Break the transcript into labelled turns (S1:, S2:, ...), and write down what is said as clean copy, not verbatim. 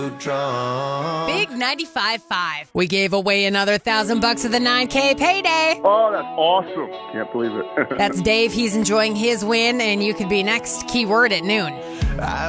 S1: Big 95.5. We gave away another $1,000 of the 9K payday.
S2: Oh, that's awesome. Can't believe it.
S1: That's Dave. He's enjoying his win, and you could be next. Keyword at noon.